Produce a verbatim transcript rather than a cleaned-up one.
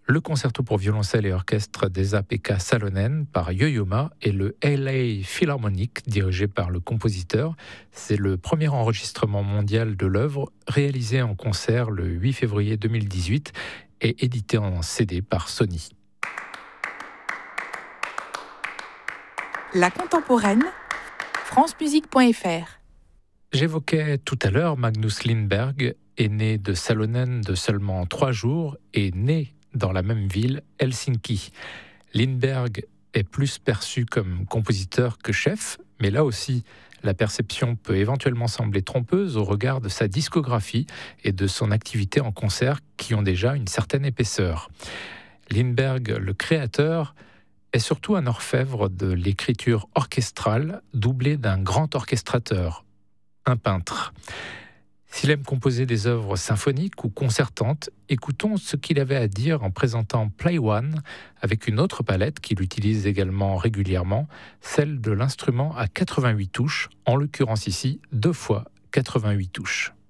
le concerto pour violoncelle et orchestre d'Esa-Pekka Salonen par Yo-Yo Ma et le L A Philharmonic dirigé par le compositeur. C'est le premier enregistrement mondial de l'œuvre réalisé en concert le huit février deux mille dix-huit et édité en C D par Sony. La contemporaine, francemusique point f r. J'évoquais tout à l'heure Magnus Lindberg, est né de Salonen de seulement trois jours et né dans la même ville, Helsinki. Lindberg est plus perçu comme compositeur que chef, mais là aussi, la perception peut éventuellement sembler trompeuse au regard de sa discographie et de son activité en concert qui ont déjà une certaine épaisseur. Lindberg, le créateur, est surtout un orfèvre de l'écriture orchestrale doublé d'un grand orchestrateur, un peintre. S'il aime composer des œuvres symphoniques ou concertantes, écoutons ce qu'il avait à dire en présentant Play One avec une autre palette qu'il utilise également régulièrement, celle de l'instrument à quatre-vingt-huit touches, en l'occurrence ici deux fois quatre-vingt-huit touches.